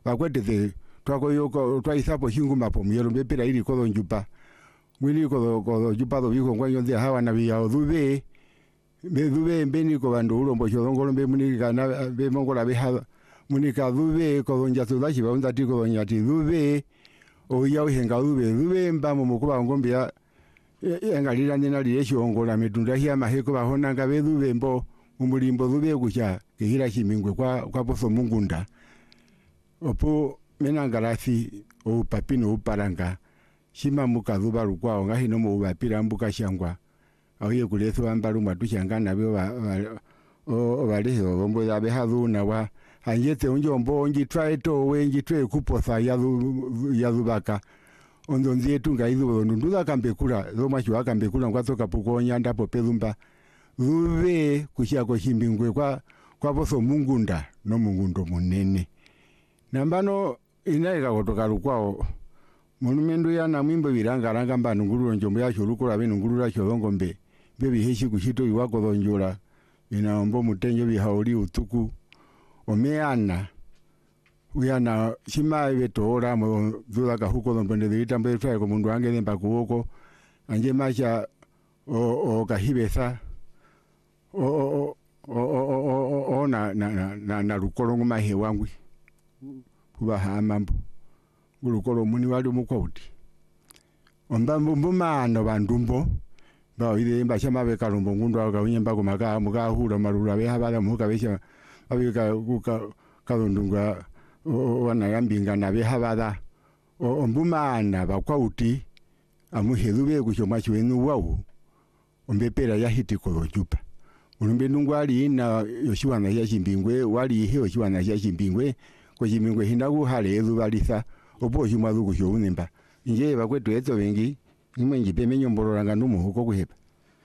bakwete twako yoko twaisapo hingu mapo myelo mbepera ili kodo njupa mwili kodo jupa do biko ngwanyo de hawa na biya odube be mbeni ko bando ulombo chodongo lombe munika na be mongola be ha munika dube kodo njatu dashi ba undati kodo nyati dube o yawo henga dube mbamo mukuba ngombe ya engalira nina liyeshongola mitunda hiya maheko bahona ngabe dube mbo umulimbo dube kucha kihira chimingwe kwa poso mungunda opo menangalasi o papino uparanga shima mukazuba rukwao ngahino mu bapira mbuka shangwa awiye kuleso ambalu matushanga nabyo baleho bombo yabe hazuna wa hanjete unjombo onji try to wenji try kuposa yazubaka ondo nzietu ngaizo ndunda kambekula zo macho akambekula ngwatoka pukonya ndapo pelumba ruve kushako shimbingwe kwa poso mungunda no mungundo munene nambano inaika kutoka rukwao monumendo ya na mwimbo birangaranga mbanu ngururo njombo ya chulukura bino ngurura cholongombe bebi heshi kushito iwako donjura inaombo mutenyo bihauli utuku omeana uyana shima betora mo zula ka huko dombende ditambe twa ko mundu ange nemba kuoko anje macha o kahibesa o na rukolongo mahe wangu kuba hamambo gulukolo muni wali mukwauti ondambo mbumano bandumbo ba ide mba chama be kalumbo ngundu aka unyemba ko maka muka hura marura be habala muka besha abika kuka kalundunga wana yambinga na be habala ombumana bakwauti amuhelu be kuchoma chwenu wawo ombepera ya hitiko lojupa ulumbe ndungwali na yoshiwana ya chimbingwe wali he yoshiwana ya chimbingwe ko chimbingwe hindagu hale ezubalisa obo chimazu kushounemba nje bakwetu eto bengi nimwe njipe nyombororanga numuhuko kuhepa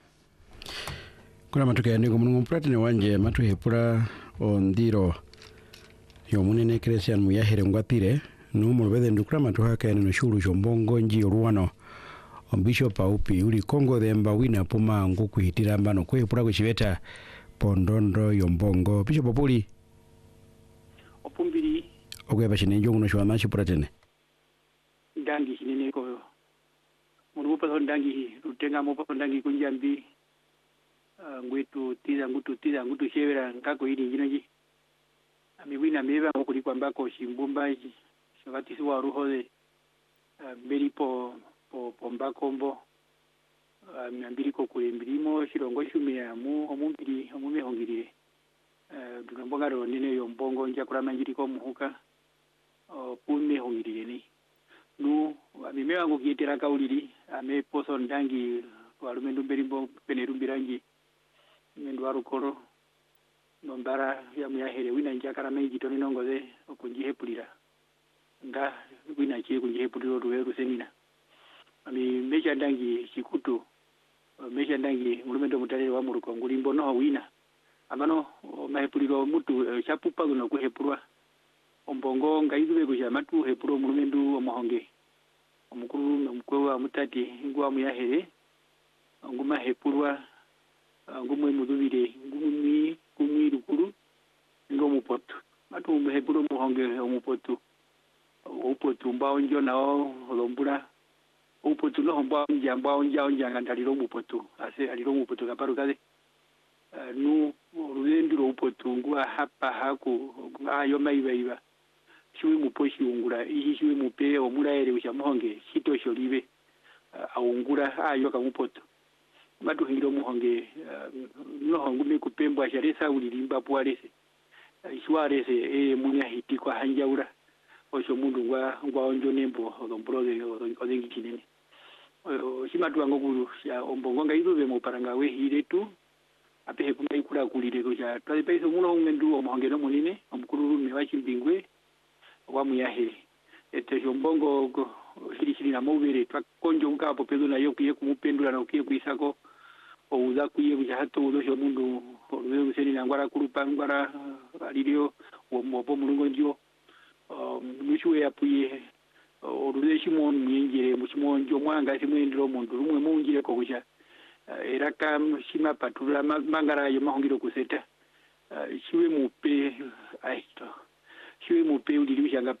kuna matuke ni kumungu mpratine wanje matuhepura ondiro yomunene Christian muyahere ngwatire numulubeze ndukura matuhaka no shuru shombongo nji ruwano Bishop Aupi uli Kongo themba wina puma ngukuhitira mbano kwehepura kuchibeta pondondo yombongo Bishop Opuli opumbiri okweba chinenjo kuno shwa machi pratene ndangi hinene ko murupa ndangi rutenga mopo ndangi kunjambi ngwetu tiza ngutu shebera ngako ili njinoji amiwina meba okuli kwambako shimbumba shagati suwa ruhode beripo pombakombo ambiri ko kulembirimo shirongo shumira mu omumbiri omumehongirire ndungambongaro nene yombongo nja kulamanjiri ko muhuka pumehongirire ni nu abimewa ngokiyetera kauliri ame poso ndangi walumendu berimbo penerumbiranji mendu warukoro nombara ya muyahere wina nja karamenji toninongoze okunjihepulira nga wina chie kunjihepulira ruweru semina ami mecha ndangi chikutu mecha ndangi mulumendo mutalere wa muruko ngulimbo no wina amano mahepuliro mutu chapupa guno kuhepurwa ombongo ngaizube kujamatu hepuro mulumendu omuhonge omukuru omukwewa mutati ngwa muyahere nguma hepurwa ngumwe mudubire ngumi kumwirukuru ngomupoto matu hepuro muhonge omupoto omupoto mbawo njo nao lombura upoto no mbawo njanga ndaliro mupoto ase aliro mupoto kaparu kaze nu rudendiro upoto ngwa hapa haku ayo maiba shiwe muposhi ungura ihi shiwe mupe omulaere ushamuhonge hitosho libe aungura ayo kamupoto matu hingiro muhonge no hongume kupembwa sharesa ulilimba puarese shwarese munya hiti kwa hanjaura osho mundu ngwa onjo nembo odombrode odengi kinene shimatu angokuru ya ombongo ngaizobe muparanga we hiretu apehe kuma ikura kulire kuja twali paiso muno ngendu omuhonge no munine omukuru mewa chimbingwe wa muyahere etejo mbongo shiri na mobere twakonjo ngapo pedo na yokuye kumupendula na ukiye kuisako ouza kuye kuja hato udosho mundu oruwe useni na ngwara kurupa ngwara alilio omopo mulungo ndio mushuwe yapuye oruwe shimon mwenjere mushimonjo mwanga simwendiro mundu rumwe munjire ko kuja eraka shima patura mangara yo mahongiro kuseta shiwe mupe aito shiwe mupe ulirishanga